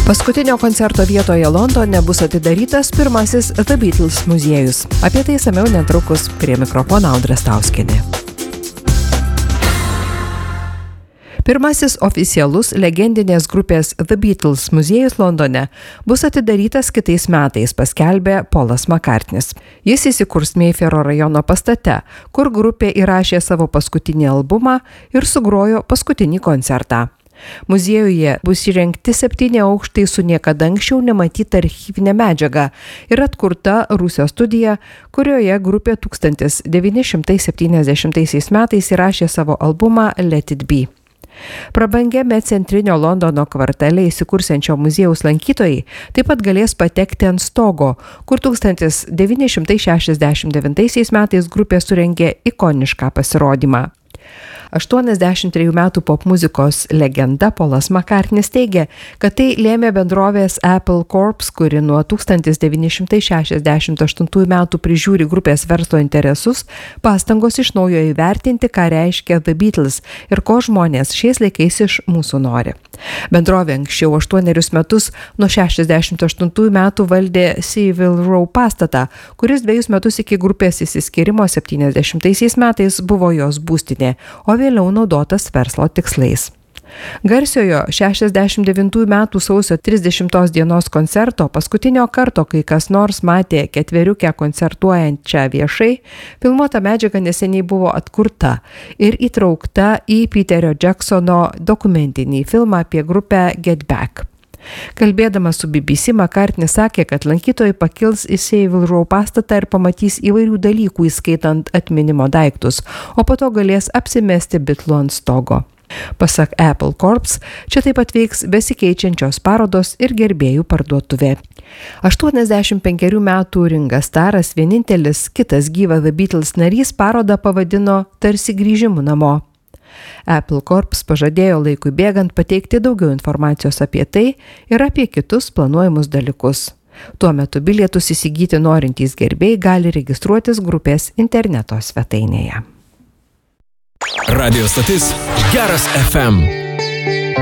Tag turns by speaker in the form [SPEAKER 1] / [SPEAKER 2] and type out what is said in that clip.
[SPEAKER 1] Paskutinio koncerto vietoje Londone bus atidarytas pirmasis The Beatles muziejus. Apie tai išsamiau netrukus. Prie mikrofono Audra Stauskienė. Pirmasis oficialus legendinės grupės The Beatles muziejus Londone bus atidarytas kitais metais, paskelbė Polas McCartney'is. Jis įsikurs Mayfairo rajono pastate, kur grupė įrašė savo paskutinį albumą ir sugrojo paskutinį koncertą. Muziejuje bus įrengti 7 aukštai su niekada anksčiau nematyta archyvinė medžiaga ir atkurta Rusijos studija, kurioje grupė 1970 metais įrašė savo albumą Let It Be. Prabangiame centrinio Londono kvartale įsikursiančio muziejaus lankytojai taip pat galės patekti ant stogo, kur 1969 metais grupė surengė ikonišką pasirodymą. 83 metų popmuzikos legenda Polas McCartney'is teigia, kad tai lėmė bendrovės Apple Corps, kuri nuo 1968 metų prižiūri grupės verslo interesus, pastangos iš naujo įvertinti, ką reiškia The Beatles ir ko žmonės šiais laikais iš mūsų nori. Bendrovė anksčiau 8 metus nuo 68 metų valdė Savile Row pastatą, kuris 2 metus iki grupės įsiskyrimo 70 metais buvo jos būstinė, o vėliau naudotas verslo tikslais. Garsiojo 69 metų sausio 30 dienos koncerto paskutinio karto, kai kas nors matė ketveriukę koncertuojančią viešai, filmuota medžiaga neseniai buvo atkurta ir įtraukta į Peterio Jacksono dokumentinį filmą apie grupę Get Back. Kalbėdamas su BBC, McCartney sakė, kad lankytojai pakils į Savile Row pastatą ir pamatys įvairių dalykų, įskaitant atminimo daiktus, o po to galės apsimesti bitlų ant stogo. Pasak Apple Corps, čia taip pat veiks besikeičiančios parodos ir gerbėjų parduotuvė. 85 metų Ringas Starras, vienintelis kitas gyvas The Beatles narys, parodą pavadino tarsi grįžimu namo. Apple Corps pažadėjo laikui bėgant pateikti daugiau informacijos apie tai ir apie kitus planuojamus dalykus. Tuo metu bilietus įsigyti norintys gerbėjai gali registruotis grupės interneto svetainėje.
[SPEAKER 2] Radio stotis Geras FM.